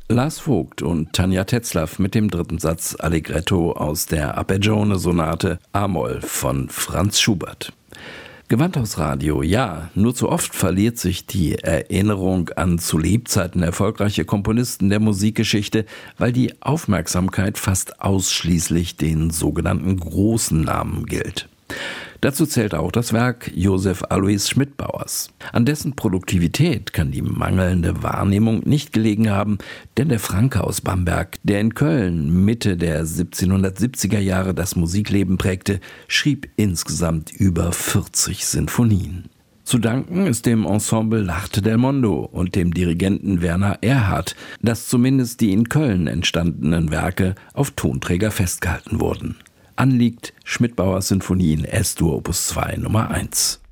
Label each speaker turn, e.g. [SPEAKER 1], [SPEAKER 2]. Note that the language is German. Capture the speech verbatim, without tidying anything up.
[SPEAKER 1] Lars Vogt und Tanja Tetzlaff mit dem dritten Satz Allegretto aus der Arpeggione-Sonate A-Moll von Franz Schubert. Gewandhausradio, ja, nur zu oft verliert sich die Erinnerung an zu Lebzeiten erfolgreiche Komponisten der Musikgeschichte, weil die Aufmerksamkeit fast ausschließlich den sogenannten großen Namen gilt. Dazu zählt auch das Werk Josef Alois Schmidbauers. An dessen Produktivität kann die mangelnde Wahrnehmung nicht gelegen haben, denn der Franke aus Bamberg, der in Köln Mitte der siebzehnhundertsiebziger Jahre das Musikleben prägte, schrieb insgesamt über vierzig Sinfonien. Zu danken ist dem Ensemble L'Arte del Mondo und dem Dirigenten Werner Erhardt, dass zumindest die in Köln entstandenen Werke auf Tonträger festgehalten wurden. Anliegt Schmidbauers Sinfonie in S-Dur Opus zwei Nummer eins.